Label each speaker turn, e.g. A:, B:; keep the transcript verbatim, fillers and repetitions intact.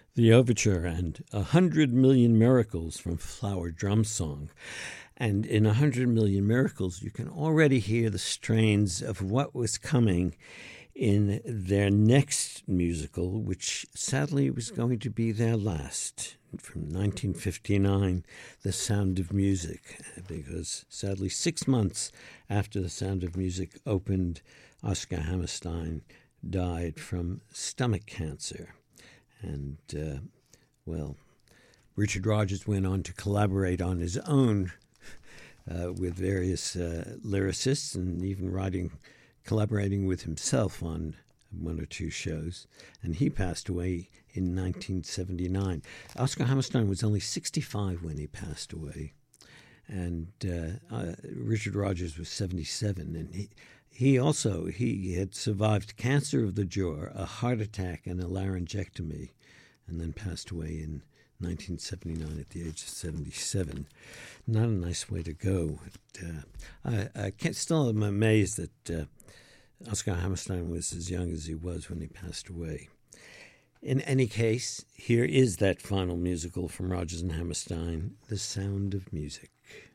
A: The Overture and A Hundred Million Miracles from Flower Drum Song. And in A Hundred Million Miracles, you can already hear the strains of what was coming in their next musical, which sadly was going to be their last, from nineteen fifty-nine, The Sound of Music, because sadly six months after The Sound of Music opened, Oscar Hammerstein died from stomach cancer. And, uh, well, Richard Rodgers went on to collaborate on his own uh, with various uh, lyricists and even writing, collaborating with himself on one or two shows. And he passed away in nineteen seventy-nine. Oscar Hammerstein was only sixty-five when he passed away. And uh, uh, Richard Rodgers was seventy-seven. And he, he also, he had survived cancer of the jaw, a heart attack, and a laryngectomy, and then passed away in nineteen seventy-nine at the age of seventy-seven. Not a nice way to go. But, uh, I, I can't, still am amazed that uh, Oscar Hammerstein was as young as he was when he passed away. In any case, here is that final musical from Rodgers and Hammerstein, The Sound of Music.